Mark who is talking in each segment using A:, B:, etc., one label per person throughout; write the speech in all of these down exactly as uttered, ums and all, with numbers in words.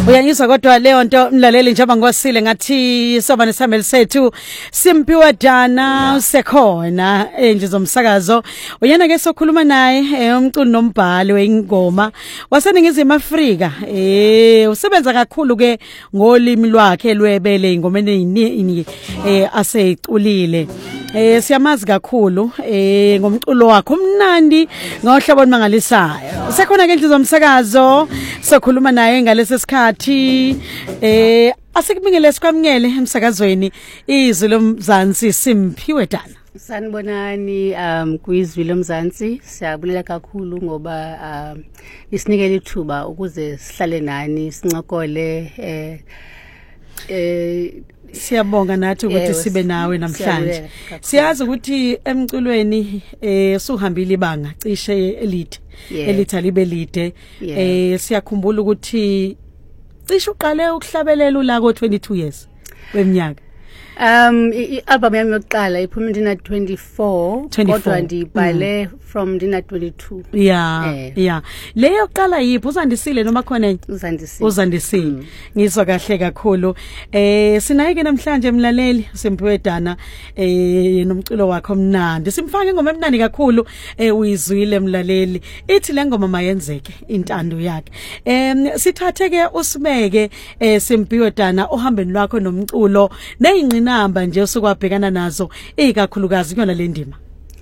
A: Uyanyiswa kodwa leyo nto mlaleli njengoba ngwasile ngathi soba nesameli sethu Simphiwe Dana sekhona enje zomsakazo. Uyena ke sokhuluma naye umculi nombhali weingoma waseningizimu Afrika. Eh usebenza kakhulu ke ngolimi lwakhe lwebele ingomeni eziningi eh aseyiculile. Eh siyamazi kakhulu eh ngomculo wakhe umnandi ngohlobo olumangalisayo. Usekhona ke endlini zomsakazo sokhuluma naye ngalesi sikhathi eh asikubingele sikwamngele emsakazweni izwi lomzansi Simphiwe Dana.
B: Sanibonani um kwizwi lomzansi siyabulela kakhulu ngoba um isinikele ithuba ukuze sihlale nani sincokole eh eh
A: siyabonga nathi ukuthi sibe nawe namhlanje. Siyazi ukuthi emculweni eh suhambile ibanga cishe elide elithi libe lide. Eh siyakhumbula ukuthi cishe uqale ukuhlabelela ula ko twenty-two years weminyaka.
B: Um i-album yami yokuqala iphuma ndina twenty-four kodwa ndibhale from ndina twenty-two.
A: Yeah yeah. Leyo yokuqala yiphi uzandisile noma khona enye?
B: Uzandisile.
A: Uzandisile. Ngizwa kahle kakhulu. Eh sinayike namhlanje emlaleli Simphiwe Dana eh nomculo wakhe omnandi. Simfake ingoma emnandi kakhulu eh uyizwile emlaleli. Ithi le ngoma mayenzeke intando yakhe. Em sithathe ke usibeke eh Simphiwe Dana ohambeni lwakho nomculo neyinqi namba nje usukwabhekana nazo ikakhulukazi kuyona le ndima.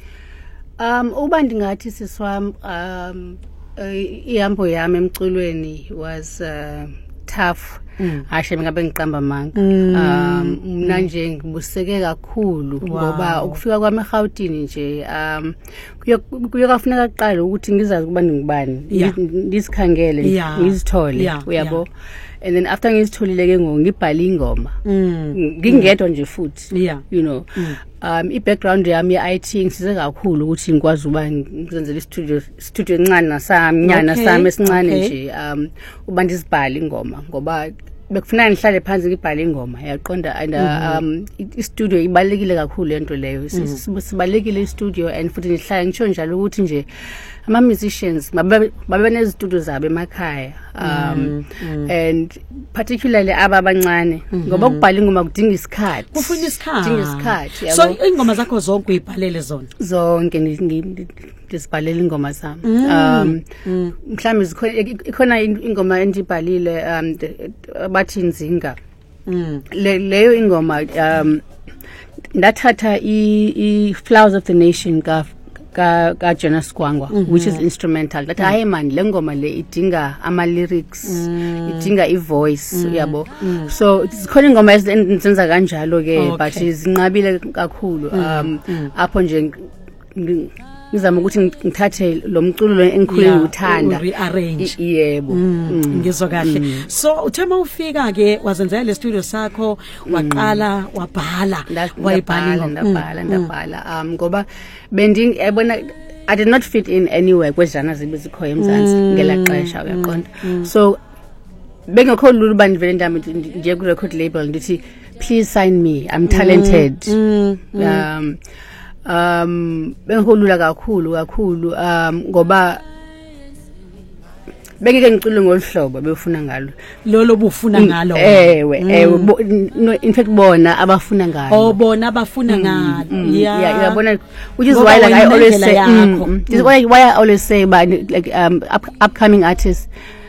B: Um uba ndingathi siswam um ihambo yami emculweni was uh, tough. Ashe ngabe ngiqamba manga. Um mina nje ngibuseke kakhulu ngoba ukufika kwami eGauteng nje um kuyokafuneka kuqala ukuthi ngizazi ukuba ngingubani ngisikhangele ngizithole uyabo. And then after ngizitholile ke ngo ngibhala ingoma ngingedwa nje futhi you know um i background yami ye I T ngisize kakhulu ukuthi ngikwazi uba ngizenzele i-studio studio encane nasamnyana sami esincane nje um uba ndizibhala ingoma ngoba bekufuna ngihlale phansi ngibhala ingoma yaqonda and um i-studio ibalekile kakhulu lento leyo sibalekile i-studio and futhi ngihlala ngisho njalo ukuthi nje ama musicians babe nezistudio zabo emakhaya um and particularly aba abancane ngoba ukubhala ingoma kudinga isikhathi
A: kufuna isikhathi
B: kudinga isikhathi
A: so ingoma zakho zonke uyibhalele zona
B: zonke ngizibhalela ingoma zami um mhlawumbe ikhona ingoma endibhalile um bathi Nzinga leyo ingoma um ndathatha i Flowers of the Nation ka ka ka Jonas Kwangwa which is instrumental that hayi man le ngoma le idinga ama lyrics idinga i voice yabo so zikhona ingoma ezenza kanjalo ke but izinqabile kakhulu um apho nje ngizama ukuthi ngithathe lo mculo lo engikhulile uthanda
A: rearrange
B: yebo
A: ngizwa kahle. So uthema ufika ke wazenzela le studio sakho waqala wabhala wayibhala
B: ndabhala ndabhala um ngoba bending yabona I did not fit in anywhere kwezana zibe zikhoya eMzansi ngelaxesha uyaqonda. So bengekho lulu bandivele ndami nje ku record label ndithi please sign me, I'm talented. um um bengiholula kakhulu kakhulu um ngoba bekike ngicule ngolhlobo befuna ngalo
A: lolo bufuna ngalo
B: ewe ewe in fact bona abafuna ngalo
A: oh bona abafuna ngalo
B: yeah yabona which is why like I always say this is why why I always say about like um up, upcoming artists